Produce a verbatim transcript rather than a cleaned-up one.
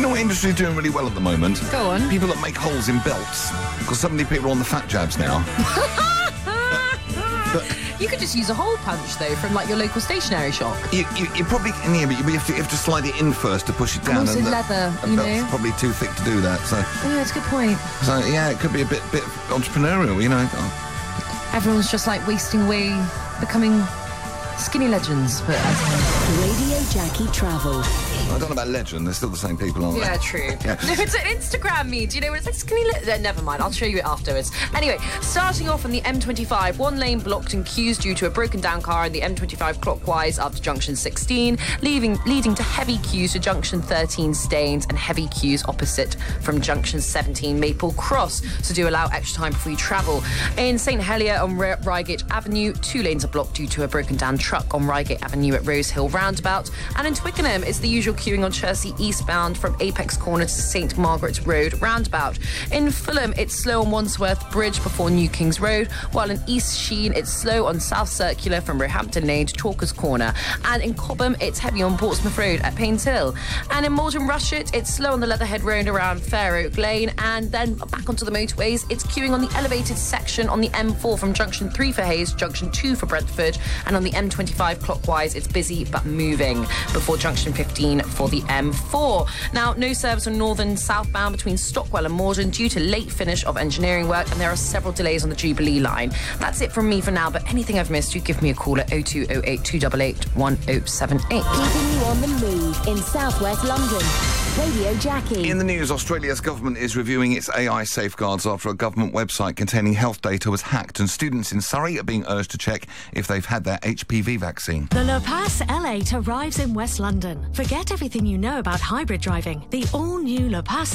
know what industry is doing really well at the moment? Go on. People that make holes in belts. Because so many people are on the fat jabs now. but, You could just use a hole punch, though, from, like, your local stationery shop. You, you, you probably... Yeah, but you have, to, you have to slide it in first to push it down. And also and leather, the, you belt's know. probably too thick to do that, so... Yeah, that's a good point. So, yeah, it could be a bit, bit entrepreneurial, you know. Everyone's just, like, wasting away, becoming skinny legends. But Radio Jackie Travel. I don't know about legend. They're still the same people, aren't they? Yeah, true. Yeah. No, it's an Instagram meme. Do you know what it's like? Skinny li- uh, Never mind. I'll show you it afterwards. Anyway, starting off on the M twenty-five, one lane blocked and queues due to a broken down car in the M twenty-five clockwise up to junction sixteen, leaving, leading to heavy queues to junction thirteen Staines and heavy queues opposite from junction seventeen Maple Cross. So do allow extra time before you travel. In St Helier on R- Reigate Avenue, two lanes are blocked due to a broken down truck on Reigate Avenue at Rose Hill Roundabout. And in Twickenham, it's the usual queuing on Chertsey eastbound from Apex Corner to St Margaret's Road roundabout. In Fulham, it's slow on Wandsworth Bridge before New Kings Road, while in East Sheen, it's slow on South Circular from Roehampton Lane to Chalkers Corner. And in Cobham, it's heavy on Portsmouth Road at Paynes Hill. And in Malton Rushett, it's slow on the Leatherhead Road around Fair Oak Lane. And then back onto the motorways, it's queuing on the elevated section on the M four from Junction three for Hayes, Junction two for Brentford, and on the M twenty-five clockwise, it's busy but moving before Junction fifteen for the M four. Now, no service on northern southbound between Stockwell and Morden due to late finish of engineering work, and there are several delays on the Jubilee line. That's it from me for now, but anything I've missed, you give me a call at oh two oh eight, two eight eight, one oh seven eight. Keeping you on the move in southwest London. Radio Jackie. In the news, Australia's government is reviewing its A I safeguards after a government website containing health data was hacked, and students in Surrey are being urged to check if they've had their H P V vaccine. The Le Pass L eight arrives in West London. Forget everything you know about hybrid driving. The all-new Le Pass